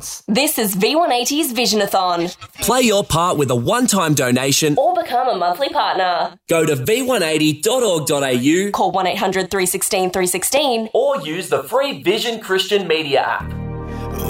months. This is V180's Visionathon. Play your part with a one-time donation Or become a monthly partner. Go to v180.org.au, Call 1-800-316-316 Or use the free Vision Christian Media app.